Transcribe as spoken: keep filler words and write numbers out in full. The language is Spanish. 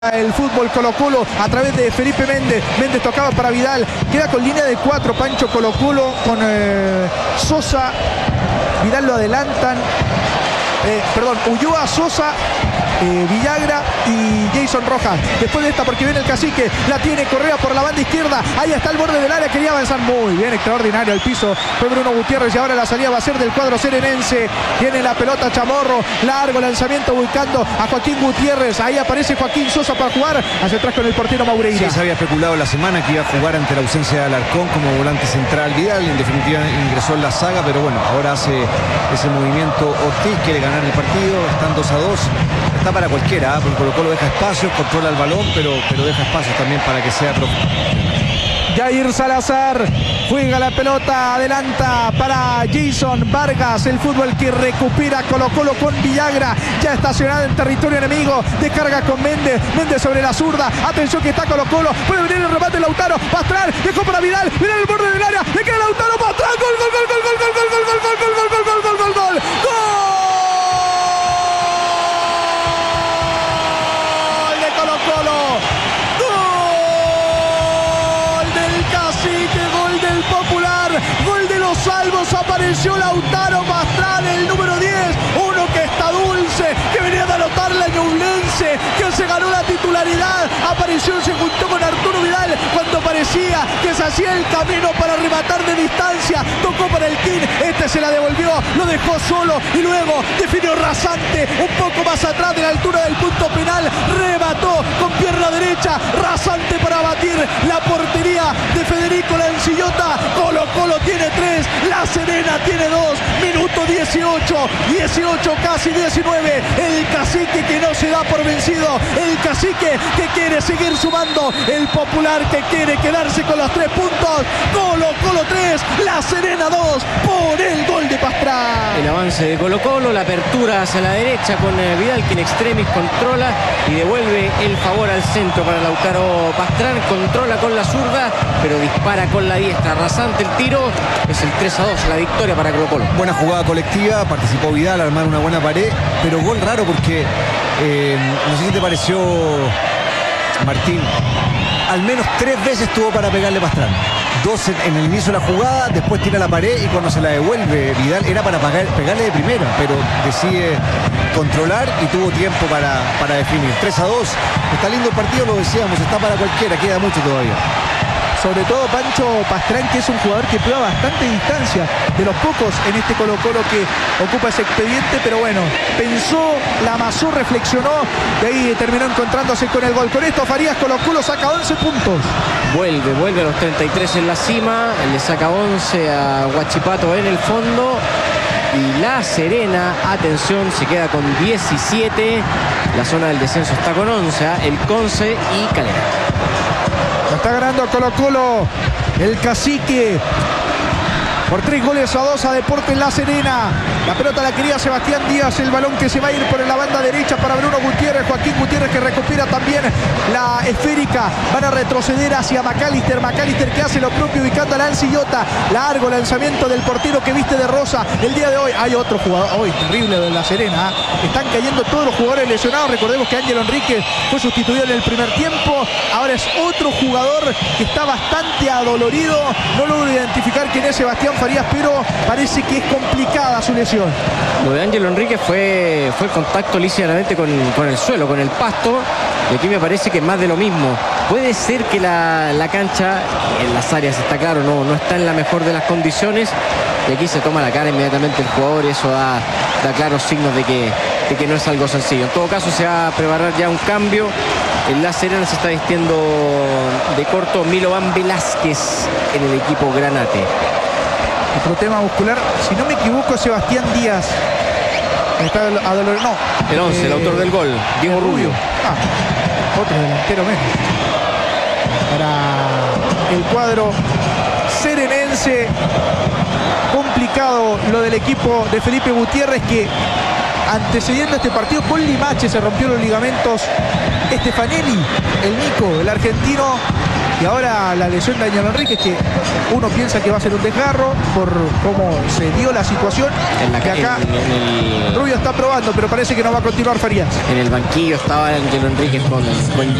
El fútbol Colo-Colo a través de Felipe Méndez. Méndez tocaba para Vidal. Queda con línea de cuatro. Pancho Colo-Colo con eh, Sosa. Vidal lo adelantan. Eh, perdón, Ulloa, Sosa, eh, Villagra y Jason Rojas. Después de esta, porque viene el cacique, la tiene Correa por la banda izquierda. Ahí está el borde del área, quería avanzar muy bien, extraordinario. Al piso fue Bruno Gutiérrez y ahora la salida va a ser del cuadro serenense. Tiene la pelota Chamorro, largo lanzamiento buscando a Joaquín Gutiérrez. Ahí aparece Joaquín Sosa para jugar hacia atrás con el portero Maureira. Sí, se había especulado la semana que iba a jugar ante la ausencia de Alarcón como volante central. Vidal en definitiva ingresó en la saga, pero bueno, ahora hace ese movimiento Ortiz, quiere ganar el partido, están dos a dos, está para cualquiera, ¿eh? Porque Colo-Colo deja espacios, controla el balón, pero, pero deja espacios también para que sea profundo. Jair Salazar juega la pelota, adelanta para Jason Vargas. El fútbol que recupera Colo-Colo con Villagra, ya estacionado en territorio enemigo. Descarga con Méndez, Méndez sobre la zurda. Atención que está Colo-Colo, puede venir el remate Lautaro. Pastrán dejó para Vidal, Vidal el borde del área, le queda Lautaro, Pastrán, gol, gol, gol, gol, gol, gol, gol, gol, gol, gol, gol, gol, gol, gol, gol, gol, gol. Salvos, apareció Lautaro Pastrán, el número diez, uno que está dulce, que venía de anotar la Ñublense, que se ganó la titularidad, apareció y se juntó con Arturo Vidal cuando parecía que se hacía el camino para rematar de distancia, tocó para el King, este se la devolvió, lo dejó solo y luego definió rasante, un poco más atrás de la altura del punto penal, remató con pierna derecha, rasante para batir la portería de Federico Lancillota. Colo-Colo tiene tres, La Serena tiene dos, minuto dieciocho, dieciocho casi diecinueve, el cacique que no se da por vencido, el cacique que quiere seguir sumando, el Popular que quiere quedarse con los tres puntos. Colo-Colo tres, La Serena dos, por el gol de Pastrán. El avance de Colo-Colo, la apertura hacia la derecha con Vidal, que en extremis controla y devuelve el favor al centro para Lautaro Pastrán, controla con la zurda, pero dispara con la diestra, rasante el tiro, es el tres a dos, la victoria para Colo-Colo. Buena jugada colectiva, participó Vidal, armar una buena pared, pero gol raro porque eh, no sé si te pareció, Martín, al menos tres veces tuvo para pegarle Pastrán. Dos en, en el inicio de la jugada, después tira la pared y cuando se la devuelve Vidal era para pagar, pegarle de primera, pero decide controlar y tuvo tiempo para, para definir. tres a dos, está lindo el partido, lo decíamos, está para cualquiera, queda mucho todavía. Sobre todo Pancho Pastrán, que es un jugador que prueba bastante distancia, de los pocos en este Colo-Colo que ocupa ese expediente, pero bueno, pensó, la amasó, reflexionó, y ahí terminó encontrándose con el gol. Con esto Farías, Colo-Colo saca once puntos. Vuelve, vuelve a los treinta y tres en la cima, le saca once a Huachipato en el fondo. Y La Serena, atención, se queda con diecisiete. La zona del descenso está con once, ¿eh? El Conce y Calera. Está ganando Colo-Colo, el cacique, por tres goles a dos a Deportes La Serena. La pelota la quería Sebastián Díaz, el balón que se va a ir por la banda derecha para Bruno Gutiérrez. Joaquín Gutiérrez que recupera también la esférica. Van a retroceder hacia McAllister. McAllister que hace lo propio ubicando a Lancillota. Largo lanzamiento del portero que viste de rosa el día de hoy. Hay otro jugador, hoy terrible de La Serena, ¿eh? Están cayendo todos los jugadores lesionados. Recordemos que Ángelo Enríquez fue sustituido en el primer tiempo. Ahora es otro jugador que está bastante adolorido. No logro identificar quién es Sebastián Farías, pero parece que es complicada su lesión. Lo de Ángelo Enríquez fue, fue el contacto lícitamente con, con el suelo, con el pasto, y aquí me parece que es más de lo mismo. Puede ser que la, la cancha, en las áreas está claro, no, no está en la mejor de las condiciones, y aquí se toma la cara inmediatamente el jugador, y eso da, da claros signos de que, de que no es algo sencillo. En todo caso se va a preparar ya un cambio. En La Serena se está vistiendo de corto Milovan Velázquez en el equipo Granate. Otro tema muscular, si no me equivoco, Sebastián Díaz está a dolor, no. El once, eh, el autor del gol, Diego Rubio. Ah, otro delantero menos. Para el cuadro serenense, complicado lo del equipo de Felipe Gutiérrez, que antecediendo este partido con Limache se rompió los ligamentos. Stefanelli, el Nico, el argentino, Y ahora la lesión de Ángel Enríquez, que uno piensa que va a ser un desgarro por cómo se dio la situación. En la que acá en, en el, Rubio está probando, pero parece que no va a continuar Farías. En el banquillo estaba Ángel Enríquez con, con